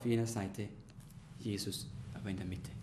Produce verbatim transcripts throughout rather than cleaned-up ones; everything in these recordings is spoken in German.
auf jener Seite, Jesus aber in der Mitte.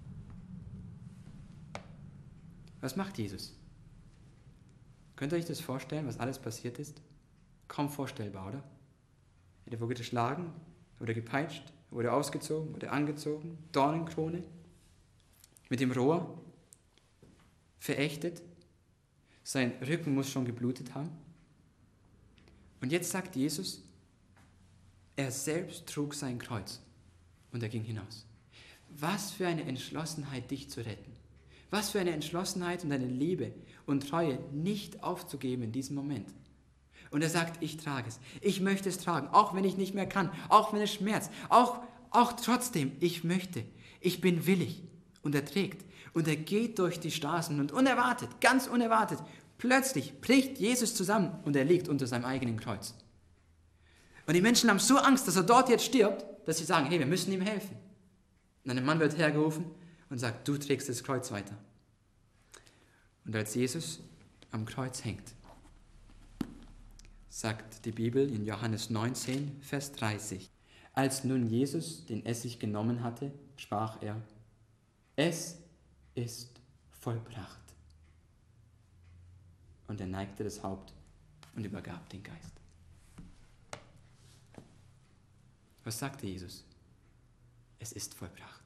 Was macht Jesus? Könnt ihr euch das vorstellen, was alles passiert ist? Kaum vorstellbar, oder? Er wurde geschlagen, wurde gepeitscht, wurde ausgezogen, wurde angezogen, Dornenkrone, mit dem Rohr, verächtet. Sein Rücken muss schon geblutet haben. Und jetzt sagt Jesus, er selbst trug sein Kreuz und er ging hinaus. Was für eine Entschlossenheit, dich zu retten. Was für eine Entschlossenheit und eine Liebe und Treue, nicht aufzugeben in diesem Moment. Und er sagt, ich trage es. Ich möchte es tragen, auch wenn ich nicht mehr kann, auch wenn es schmerzt, auch, auch trotzdem, ich möchte. Ich bin willig. Und er trägt. Und er geht durch die Straßen und unerwartet, ganz unerwartet, plötzlich bricht Jesus zusammen und er liegt unter seinem eigenen Kreuz. Und die Menschen haben so Angst, dass er dort jetzt stirbt, dass sie sagen, hey, wir müssen ihm helfen. Und ein Mann wird hergerufen und sagt, du trägst das Kreuz weiter. Und als Jesus am Kreuz hängt, sagt die Bibel in Johannes neunzehn, Vers dreißig, als nun Jesus den Essig genommen hatte, sprach er, es ist vollbracht. Und er neigte das Haupt und übergab den Geist. Was sagte Jesus? Es ist vollbracht.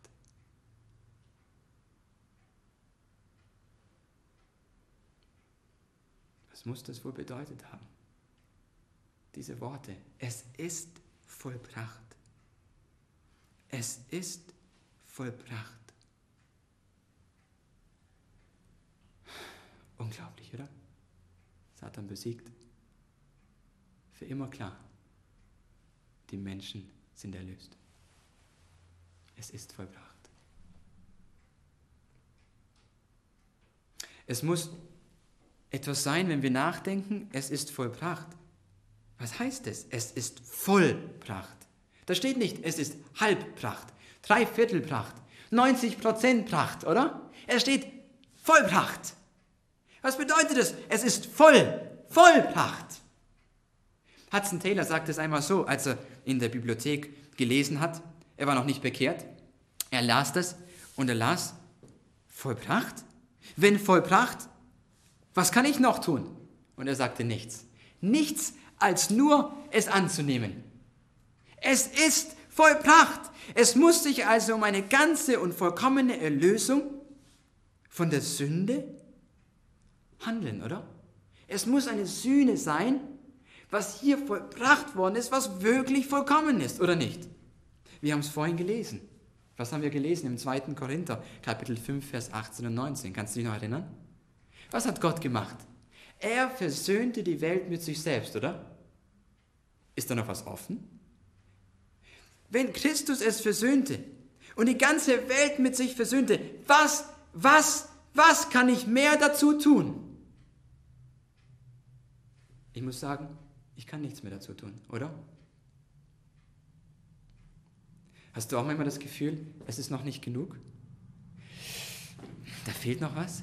Was muss das wohl bedeutet haben? Diese Worte, es ist vollbracht. Es ist vollbracht. Unglaublich, oder? Satan besiegt. Für immer klar. Die Menschen sind erlöst. Es ist vollbracht. Es muss etwas sein, wenn wir nachdenken, es ist vollbracht. Was heißt es? Es ist Vollpracht. Da steht nicht, es ist Halbpracht, Dreiviertelpracht, neunzig Prozent Pracht, oder? Es steht Vollpracht. Was bedeutet es? Es ist voll, Vollpracht. Hudson Taylor sagt es einmal so, als er in der Bibliothek gelesen hat. Er war noch nicht bekehrt. Er las das und er las, Vollpracht? Wenn Vollpracht, was kann ich noch tun? Und er sagte nichts. Nichts als nur es anzunehmen. Es ist vollbracht. Es muss sich also um eine ganze und vollkommene Erlösung von der Sünde handeln, oder? Es muss eine Sühne sein, was hier vollbracht worden ist, was wirklich vollkommen ist, oder nicht? Wir haben es vorhin gelesen. Was haben wir gelesen im zweiten Korinther, Kapitel fünf, Vers achtzehn und neunzehn? Kannst du dich noch erinnern? Was hat Gott gemacht? Er versöhnte die Welt mit sich selbst, oder? Ist da noch was offen? Wenn Christus es versöhnte und die ganze Welt mit sich versöhnte, was, was, was kann ich mehr dazu tun? Ich muss sagen, ich kann nichts mehr dazu tun, oder? Hast du auch manchmal das Gefühl, es ist noch nicht genug? Da fehlt noch was?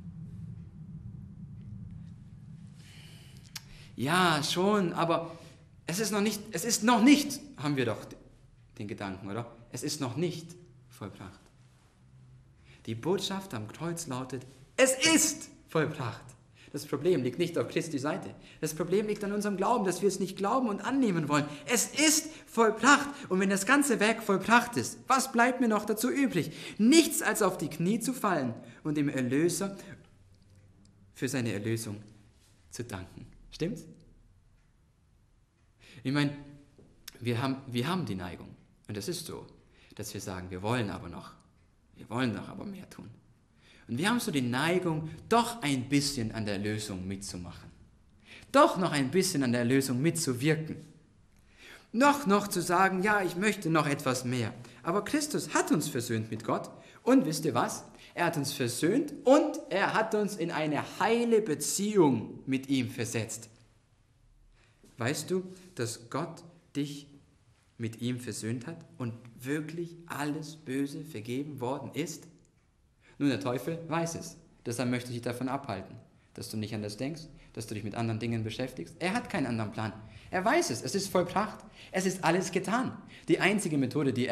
Ja, schon, aber es ist noch nicht, es ist noch nicht, haben wir doch den Gedanken, oder? Es ist noch nicht vollbracht. Die Botschaft am Kreuz lautet, es ist vollbracht. Das Problem liegt nicht auf Christi Seite. Das Problem liegt an unserem Glauben, dass wir es nicht glauben und annehmen wollen. Es ist vollbracht. Und wenn das ganze Werk vollbracht ist, was bleibt mir noch dazu übrig? Nichts als auf die Knie zu fallen und dem Erlöser für seine Erlösung zu danken. Stimmt's? Ich meine, wir haben, wir haben die Neigung, und es ist so, dass wir sagen, wir wollen aber noch, wir wollen noch aber mehr tun. Und wir haben so die Neigung, doch ein bisschen an der Erlösung mitzumachen. Doch noch ein bisschen an der Erlösung mitzuwirken. Noch, noch zu sagen, ja, ich möchte noch etwas mehr. Aber Christus hat uns versöhnt mit Gott. Und wisst ihr was? Er hat uns versöhnt und er hat uns in eine heile Beziehung mit ihm versetzt. Weißt du, dass Gott dich mit ihm versöhnt hat und wirklich alles Böse vergeben worden ist? Nun, der Teufel weiß es. Deshalb möchte ich dich davon abhalten, dass du nicht an das denkst, dass du dich mit anderen Dingen beschäftigst. Er hat keinen anderen Plan. Er weiß es. Es ist vollbracht. Es ist alles getan. Die einzige Methode, die er